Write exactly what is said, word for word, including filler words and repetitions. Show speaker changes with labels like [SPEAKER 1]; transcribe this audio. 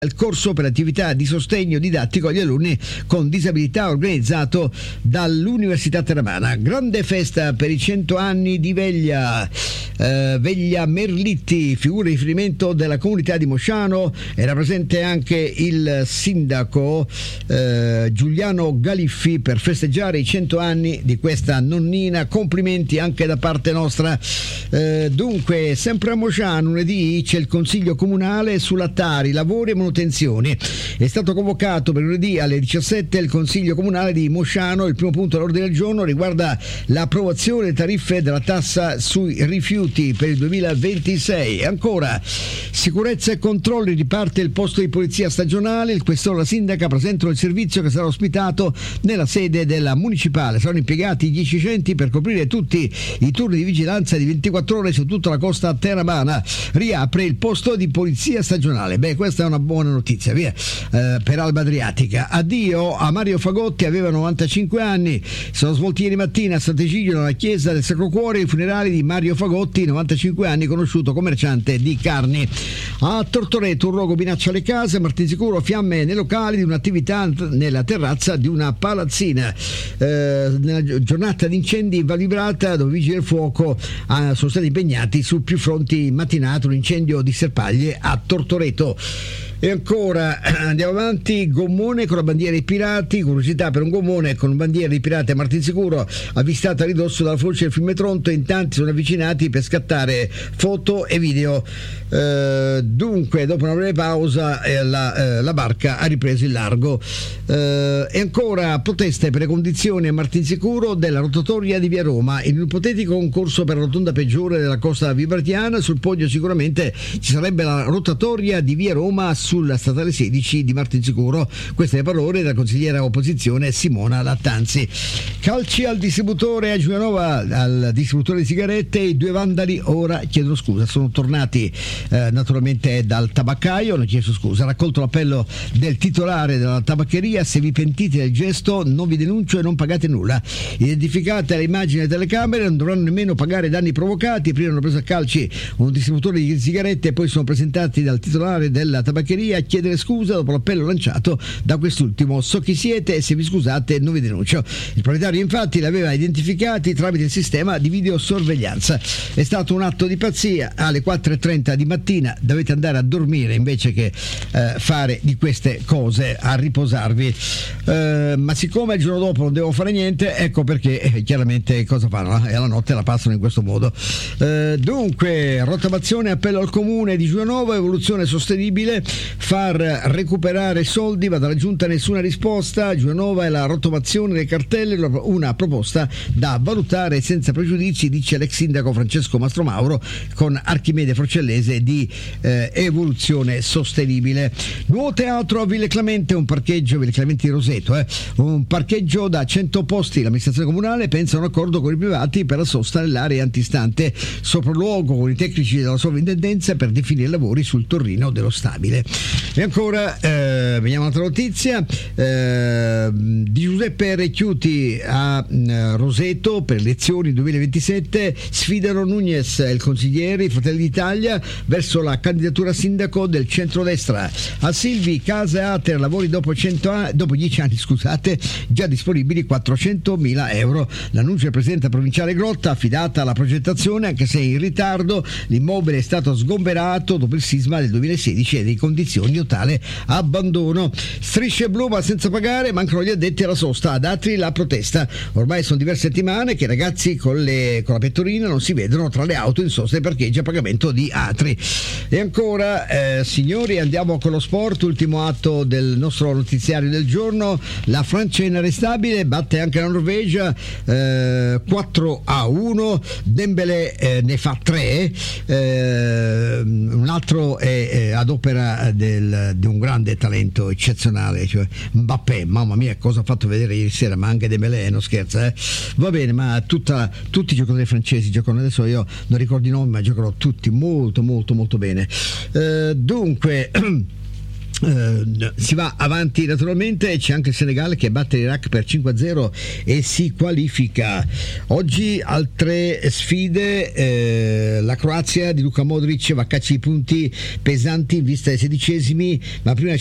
[SPEAKER 1] Il corso per attività di sostegno didattico agli alunni con disabilità organizzato dall'Università Teramana. Grande festa per i cento anni di Veglia. Eh, Veglia Merlitti, figura di riferimento della comunità di Mosciano. Era presente anche il sindaco eh, Giuliano Galiffi per festeggiare i cento anni di questa nonnina. Complimenti anche da parte nostra. Eh, dunque, sempre a Mosciano, lunedì c'è il consiglio comunale sulla Tari, lavori e manutenzione. È stato convocato per lunedì alle diciassette il Consiglio Comunale di Mosciano. Il primo punto all'ordine del giorno riguarda l'approvazione delle tariffe della tassa sui rifiuti per il duemilaventisei. E ancora, sicurezza e controlli, riparte il posto di polizia stagionale. Il questore e la sindaca presentano il servizio che sarà ospitato nella sede della municipale. Saranno impiegati dieci centri per coprire tutti i turni di vigilanza di ventiquattro ore su tutta la costa teramana. Riapre il posto di polizia stagionale. Beh, questa è una buona notizia, via, eh, per Alba Adriatica. Addio a Mario Fagotti, aveva novantacinque anni. Sono svolti ieri mattina a Sant'Egidio, nella chiesa del Sacro Cuore, i funerali di Mario Fagotti, novantacinque anni, conosciuto commerciante di carni. A Tortoreto un rogo minaccia le case, Martinsicuro fiamme nei locali di un'attività nella terrazza di una palazzina. Eh, nella giornata di incendi in Val Vibrata, dove i vigili del fuoco ah, sono stati impegnati su più fronti mattinate, un incendio di serpaglie a Tortoreto. E ancora andiamo avanti, gommone con la bandiera dei pirati, curiosità per un gommone con bandiera dei pirati a Martinsicuro, avvistata a ridosso dalla foce del fiume Tronto, in tanti sono avvicinati per scattare foto e video. Eh, dunque, dopo una breve pausa eh, la, eh, la barca ha ripreso il largo. Eh, e ancora proteste per le condizioni a Martinsicuro della rotatoria di Via Roma. In un ipotetico concorso per la rotonda peggiore della costa vibratiana, sul podio sicuramente ci sarebbe la rotatoria di Via Roma sulla statale sedici di Martinsicuro. Queste le parole della consigliera opposizione Simona Lattanzi. Calci al distributore a Giulianova, al distributore di sigarette. I due vandali ora chiedono scusa, sono tornati eh, naturalmente dal tabaccaio, hanno chiesto scusa. Raccolto l'appello del titolare della tabaccheria: se vi pentite del gesto non vi denuncio e non pagate nulla. Identificate le immagini delle telecamere, non dovranno nemmeno pagare danni provocati. Prima hanno preso a calci un distributore di sigarette e poi sono presentati dal titolare della tabaccheria a chiedere scusa dopo l'appello lanciato da quest'ultimo. So chi siete e se vi scusate non vi denuncio. Il proprietario infatti li aveva identificati tramite il sistema di videosorveglianza. È stato un atto di pazzia. Alle quattro e trenta di mattina dovete andare a dormire invece che eh, fare di queste cose, a riposarvi. Eh, ma siccome il giorno dopo non devo fare niente, ecco perché eh, chiaramente cosa fanno? E la notte la passano in questo modo. Eh, dunque, rottamazione, appello al comune di Giulianova, evoluzione sostenibile, far recuperare soldi, ma dalla giunta nessuna risposta. Giulianova e la rottamazione delle cartelle, una proposta da valutare senza pregiudizi, dice l'ex sindaco Francesco Mastromauro con Archimede Forcellese di eh, evoluzione sostenibile. Nuovo teatro a Ville Clemente, un parcheggio Ville Clemente di Roseto, eh, un parcheggio da cento posti. L'amministrazione comunale pensa a un accordo con i privati per la sosta nell'area antistante, sopralluogo con i tecnici della sovrintendenza per definire lavori sul torrino dello stabile. E ancora eh, veniamo a un'altra notizia eh, di Giuseppe Recchiuti a eh, Roseto per le elezioni duemilaventisette. Sfidano Nunez e il consigliere Fratelli d'Italia verso la candidatura a sindaco del centrodestra. A Silvi, casa e Ater, lavori dopo, cento anni, dopo dieci anni, scusate, già disponibili quattrocentomila euro. L'annuncio del presidente provinciale Grotta, affidata alla progettazione anche se in ritardo. L'immobile è stato sgomberato dopo il sisma del duemilasedici e dei condizioni di totale abbandono. Strisce blu ma senza pagare, mancano gli addetti alla sosta. Ad Atri la protesta. Ormai sono diverse settimane che i ragazzi con, le, con la pettorina non si vedono tra le auto in sosta e parcheggi a pagamento di Atri. E ancora eh, signori, andiamo con lo sport, ultimo atto del nostro notiziario del giorno. La Francia è inarrestabile, batte anche la Norvegia eh, quattro a uno. Dembélé eh, ne fa tre, eh, un altro è eh, ad opera del, di un grande talento eccezionale, cioè Mbappé. Mamma mia, cosa ha fatto vedere ieri sera, ma anche Dembélé, non scherza, eh? Va bene, ma tutta, tutti i giocatori francesi giocano, adesso io non ricordo i nomi, ma giocano tutti molto molto molto bene. Eh, dunque Uh, si va avanti naturalmente, c'è anche il Senegal che batte l'Iraq per cinque a zero e si qualifica. Oggi altre sfide, eh, la Croazia di Luka Modric va a caccia di punti pesanti in vista dei sedicesimi, ma prima